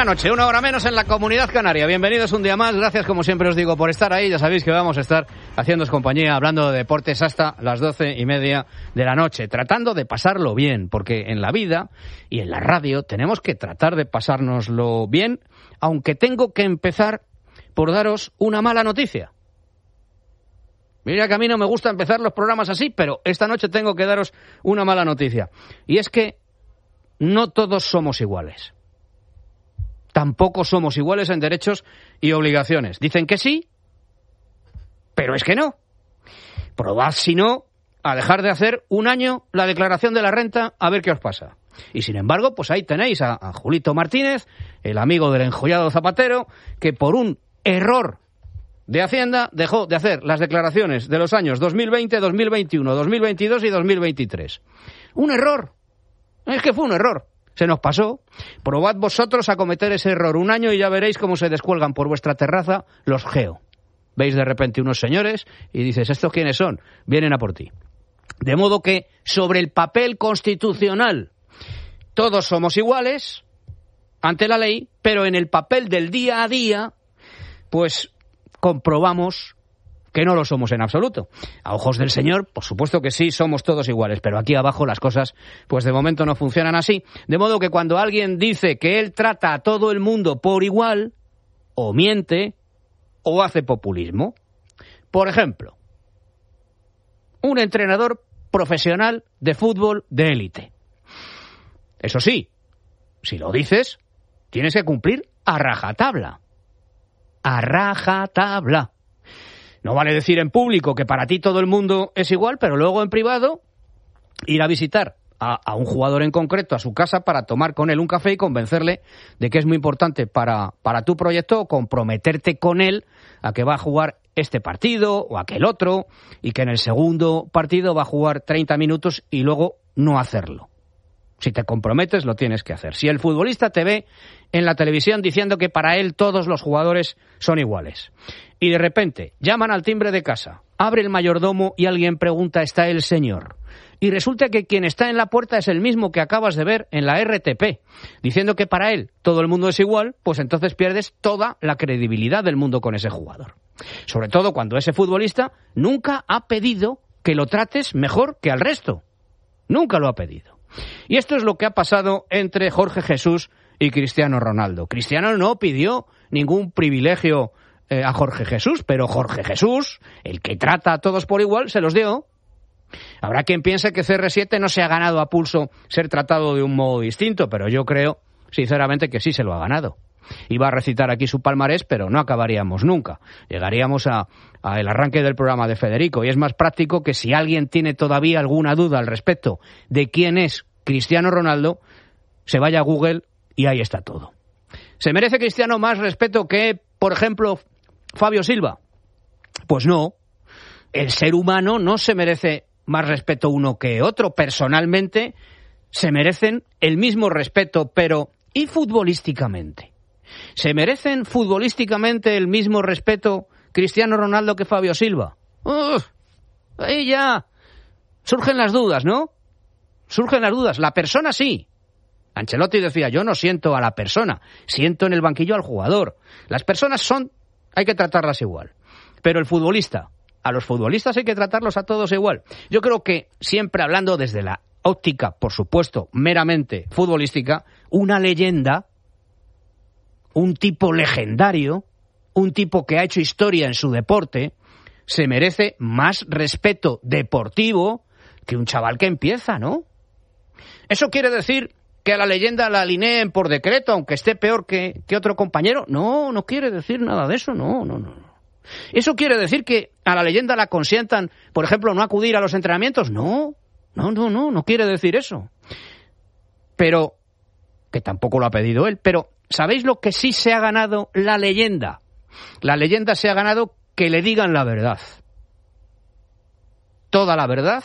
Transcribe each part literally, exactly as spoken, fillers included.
la noche, una hora menos en la Comunidad Canaria. Bienvenidos un día más, gracias como siempre os digo por estar ahí. Ya sabéis que vamos a estar haciéndoos compañía, hablando de deportes hasta las doce y media de la noche, tratando de pasarlo bien, porque en la vida y en la radio tenemos que tratar de pasárnoslo bien, aunque tengo que empezar por daros una mala noticia. Mira que a mí no me gusta empezar los programas así, pero esta noche tengo que daros una mala noticia. Y es que no todos somos iguales. Tampoco somos iguales en derechos y obligaciones. Dicen que sí, pero es que no. Probad, si no, a dejar de hacer un año la declaración de la renta, a ver qué os pasa. Y sin embargo, pues ahí tenéis a, a Julito Martínez, el amigo del enjollado Zapatero, que por un error de Hacienda dejó de hacer las declaraciones de los años dos mil veinte, dos mil veintiuno, dos mil veintidós y dos mil veintitrés. Un error. Es que fue un error. Se nos pasó. Probad vosotros a cometer ese error un año y ya veréis cómo se descuelgan por vuestra terraza los geo. Veis de repente unos señores y dices, ¿estos quiénes son? Vienen a por ti. De modo que sobre el papel constitucional todos somos iguales ante la ley, pero en el papel del día a día, pues comprobamos que no lo somos en absoluto. A ojos del Señor, por supuesto que sí, somos todos iguales, pero aquí abajo las cosas, pues de momento no funcionan así. De modo que cuando alguien dice que él trata a todo el mundo por igual, o miente, o hace populismo. Por ejemplo, un entrenador profesional de fútbol de élite. Eso sí, si lo dices, tienes que cumplir a rajatabla. A rajatabla. No vale decir en público que para ti todo el mundo es igual, pero luego en privado ir a visitar a, a un jugador en concreto a su casa para tomar con él un café y convencerle de que es muy importante para, para tu proyecto, o comprometerte con él a que va a jugar este partido o aquel otro, y que en el segundo partido va a jugar treinta minutos y luego no hacerlo. Si te comprometes, lo tienes que hacer. Si el futbolista te ve en la televisión diciendo que para él todos los jugadores son iguales, y de repente llaman al timbre de casa, abre el mayordomo y alguien pregunta, ¿está el señor? Y resulta que quien está en la puerta es el mismo que acabas de ver en la R T P, diciendo que para él todo el mundo es igual, pues entonces pierdes toda la credibilidad del mundo con ese jugador. Sobre todo cuando ese futbolista nunca ha pedido que lo trates mejor que al resto. Nunca lo ha pedido. Y esto es lo que ha pasado entre Jorge Jesús y Cristiano Ronaldo. Cristiano no pidió ningún privilegio eh, a Jorge Jesús, pero Jorge Jesús, el que trata a todos por igual, se los dio. Habrá quien piense que C R siete no se ha ganado a pulso ser tratado de un modo distinto, pero yo creo, sinceramente, que sí se lo ha ganado. Iba a recitar aquí su palmarés, pero no acabaríamos nunca. Llegaríamos a, a el arranque del programa de Federico, y es más práctico que si alguien tiene todavía alguna duda al respecto de quién es Cristiano Ronaldo, se vaya a Google y ahí está todo. ¿Se merece Cristiano más respeto que, por ejemplo, Fabio Silva? Pues no. El ser humano no se merece más respeto uno que otro. Personalmente se merecen el mismo respeto, pero ¿y futbolísticamente? ¿Se merecen futbolísticamente el mismo respeto Cristiano Ronaldo que Fabio Silva? Uf, ahí ya surgen las dudas, ¿no? Surgen las dudas. La persona sí. Ancelotti decía, yo no siento a la persona, siento en el banquillo al jugador. Las personas son, hay que tratarlas igual. Pero el futbolista, a los futbolistas hay que tratarlos a todos igual. Yo creo que siempre hablando desde la óptica, por supuesto, meramente futbolística, una leyenda, un tipo legendario, un tipo que ha hecho historia en su deporte, se merece más respeto deportivo que un chaval que empieza, ¿no? ¿Eso quiere decir que a la leyenda la alineen por decreto, aunque esté peor que, que otro compañero? No, no quiere decir nada de eso, no, no, no. ¿Eso quiere decir que a la leyenda la consientan, por ejemplo, no acudir a los entrenamientos? No, no, no, no, no quiere decir eso. Pero, que tampoco lo ha pedido él, pero ¿sabéis lo que sí se ha ganado la leyenda? La leyenda se ha ganado que le digan la verdad. Toda la verdad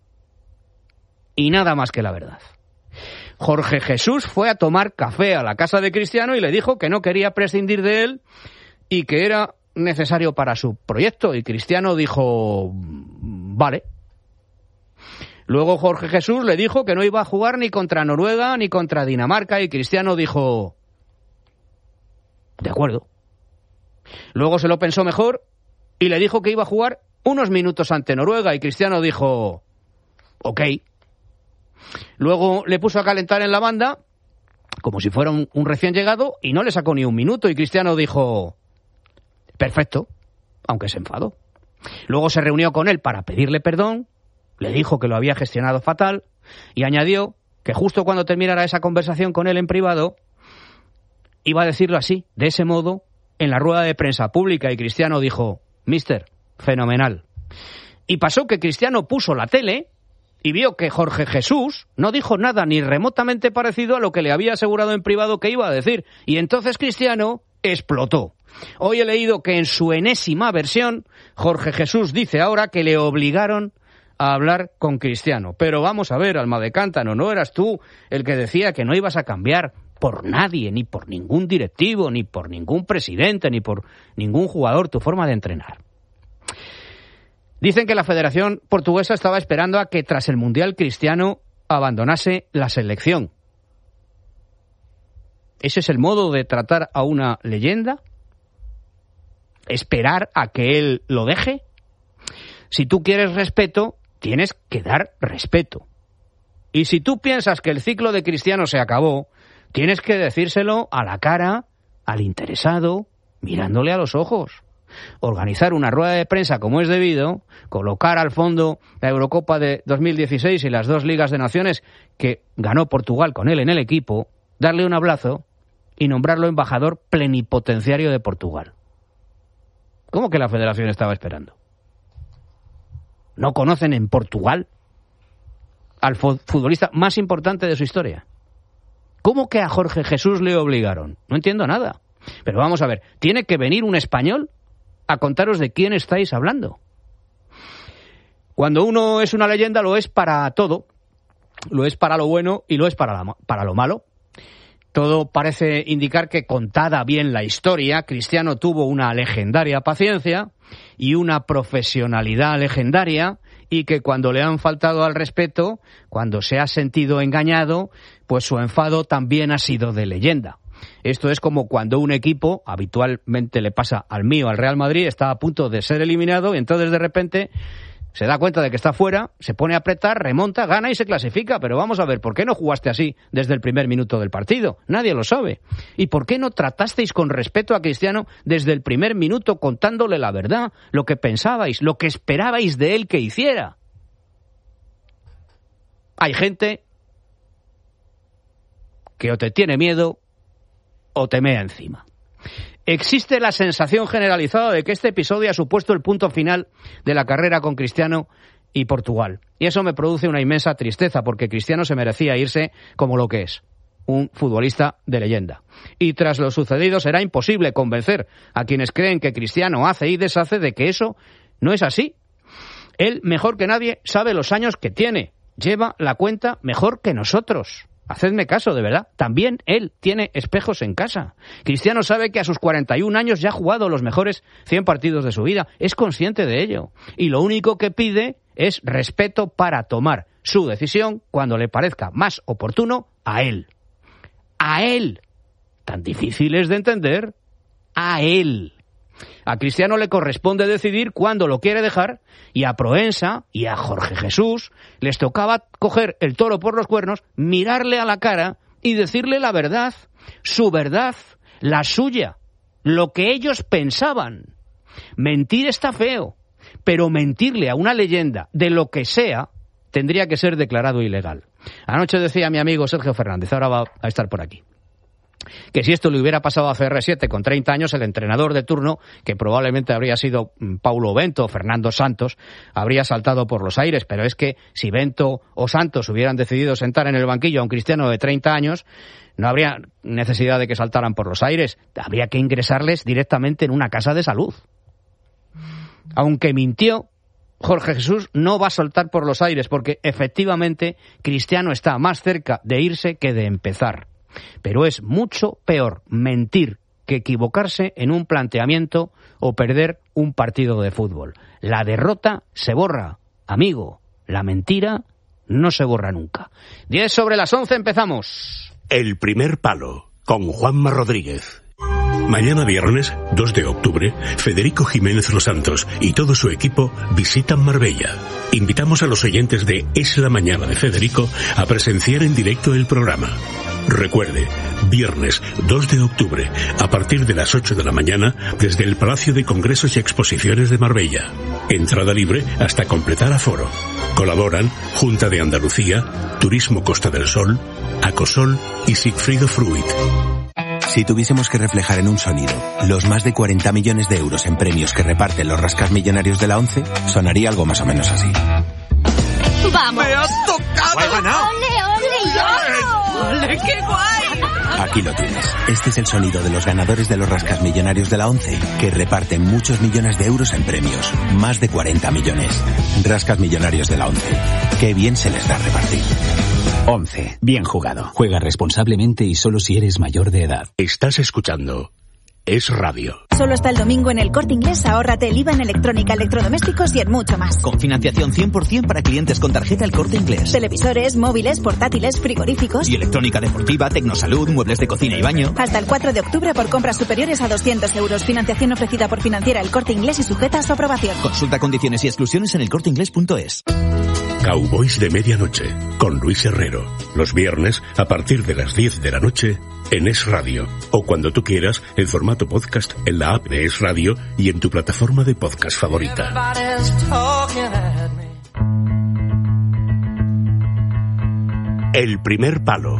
y nada más que la verdad. Jorge Jesús fue a tomar café a la casa de Cristiano y le dijo que no quería prescindir de él y que era necesario para su proyecto. Y Cristiano dijo, vale. Luego Jorge Jesús le dijo que no iba a jugar ni contra Noruega ni contra Dinamarca y Cristiano dijo, De acuerdo. Luego se lo pensó mejor y le dijo que iba a jugar unos minutos ante Noruega y Cristiano dijo, ok. Luego le puso a calentar en la banda como si fuera un, un recién llegado y no le sacó ni un minuto y Cristiano dijo, perfecto, aunque se enfadó. Luego se reunió con él para pedirle perdón, le dijo que lo había gestionado fatal y añadió que justo cuando terminara esa conversación con él en privado, iba a decirlo así, de ese modo, en la rueda de prensa pública y Cristiano dijo, mister, fenomenal. Y pasó que Cristiano puso la tele y vio que Jorge Jesús no dijo nada ni remotamente parecido a lo que le había asegurado en privado que iba a decir. Y entonces Cristiano explotó. Hoy he leído que en su enésima versión, Jorge Jesús dice ahora que le obligaron a hablar con Cristiano. Pero vamos a ver, alma de cántano, ¿no eras tú el que decía que no ibas a cambiar por nadie, ni por ningún directivo, ni por ningún presidente, ni por ningún jugador tu forma de entrenar? Dicen que la Federación Portuguesa estaba esperando a que tras el Mundial Cristiano abandonase la selección. ¿Ese es el modo de tratar a una leyenda? ¿Esperar a que él lo deje? Si tú quieres respeto, tienes que dar respeto. Y si tú piensas que el ciclo de Cristiano se acabó, tienes que decírselo a la cara, al interesado, mirándole a los ojos. Organizar una rueda de prensa como es debido, colocar al fondo la Eurocopa de dos mil dieciséis y las dos Ligas de Naciones que ganó Portugal con él en el equipo, darle un abrazo y nombrarlo embajador plenipotenciario de Portugal. ¿Cómo que la Federación estaba esperando? ¿No conocen en Portugal al futbolista más importante de su historia? ¿Cómo que a Jorge Jesús le obligaron? No entiendo nada. Pero vamos a ver, ¿tiene que venir un español a contaros de quién estáis hablando? Cuando uno es una leyenda lo es para todo, lo es para lo bueno y lo es para, la, para lo malo. Todo parece indicar que, contada bien la historia, Cristiano tuvo una legendaria paciencia y una profesionalidad legendaria, y que cuando le han faltado al respeto, cuando se ha sentido engañado, pues su enfado también ha sido de leyenda. Esto es como cuando un equipo, habitualmente le pasa al mío, al Real Madrid, está a punto de ser eliminado y entonces de repente se da cuenta de que está fuera, se pone a apretar, remonta, gana y se clasifica. Pero vamos a ver, ¿por qué no jugaste así desde el primer minuto del partido? Nadie lo sabe. ¿Y por qué no tratasteis con respeto a Cristiano desde el primer minuto, contándole la verdad, lo que pensabais, lo que esperabais de él que hiciera? Hay gente que o te tiene miedo o te mea encima. Existe la sensación generalizada de que este episodio ha supuesto el punto final de la carrera con Cristiano y Portugal. Y eso me produce una inmensa tristeza, porque Cristiano se merecía irse como lo que es, un futbolista de leyenda. Y tras lo sucedido será imposible convencer a quienes creen que Cristiano hace y deshace de que eso no es así. Él, mejor que nadie, sabe los años que tiene. Lleva la cuenta mejor que nosotros. Hacedme caso, de verdad. También él tiene espejos en casa. Cristiano sabe que a sus cuarenta y un años ya ha jugado los mejores cien partidos de su vida. Es consciente de ello. Y lo único que pide es respeto para tomar su decisión cuando le parezca más oportuno a él. A él. Tan difícil es de entender. A él. A Cristiano le corresponde decidir cuándo lo quiere dejar, y a Proensa y a Jorge Jesús les tocaba coger el toro por los cuernos, mirarle a la cara y decirle la verdad, su verdad, la suya, lo que ellos pensaban. Mentir está feo, pero mentirle a una leyenda de lo que sea tendría que ser declarado ilegal. Anoche decía mi amigo Sergio Fernández, ahora va a estar por aquí, que si esto le hubiera pasado a C R siete con treinta años, el entrenador de turno, que probablemente habría sido Paulo Bento o Fernando Santos, habría saltado por los aires. Pero es que si Bento o Santos hubieran decidido sentar en el banquillo a un cristiano de treinta años, no habría necesidad de que saltaran por los aires. Habría que ingresarles directamente en una casa de salud. Aunque mintió, Jorge Jesús no va a saltar por los aires, porque efectivamente Cristiano está más cerca de irse que de empezar. Pero es mucho peor mentir que equivocarse en un planteamiento o perder un partido de fútbol. La derrota se borra, amigo. La mentira no se borra nunca. diez sobre las once, empezamos. El primer palo, con Juanma Rodríguez. Mañana viernes, dos de octubre, Federico Jiménez Los Santos y todo su equipo visitan Marbella. Invitamos a los oyentes de Es la Mañana de Federico a presenciar en directo el programa. Recuerde, viernes dos de octubre, a partir de las ocho de la mañana, desde el Palacio de Congresos y Exposiciones de Marbella. Entrada libre hasta completar aforo. Colaboran Junta de Andalucía, Turismo Costa del Sol, Acosol y Sigfrido Fruit. Si tuviésemos que reflejar en un sonido los más de cuarenta millones de euros en premios que reparten los rascasmillonarios de la ONCE, sonaría algo más o menos así. ¡Vamos! ¡Me has tocado! ¡Lo he ganado! ¡Ole, ole, yo! ¡Ole, qué guay! Aquí lo tienes. Este es el sonido de los ganadores de los rascasmillonarios de la ONCE, que reparten muchos millones de euros en premios. Más de cuarenta millones. Rascasmillonarios de la ONCE. Qué bien se les da repartir. once. Bien jugado. Juega responsablemente y solo si eres mayor de edad. Estás escuchando Es Radio. Solo hasta el domingo en El Corte Inglés, ahórrate el I V A en electrónica, electrodomésticos y en mucho más. Con financiación cien por ciento para clientes con tarjeta El Corte Inglés. Televisores, móviles, portátiles, frigoríficos. Y electrónica deportiva, tecnosalud, muebles de cocina y baño. Hasta el cuatro de octubre por compras superiores a doscientos euros. Financiación ofrecida por Financiera El Corte Inglés y sujeta a su aprobación. Consulta condiciones y exclusiones en elcorteinglés punto es. Cowboys de Medianoche, con Luis Herrero. Los viernes, a partir de las diez de la noche, en Es Radio. O cuando tú quieras, en formato podcast, en la app de Es Radio y en tu plataforma de podcast favorita. El primer palo.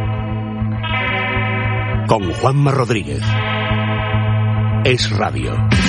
Con Juanma Rodríguez. Es Radio.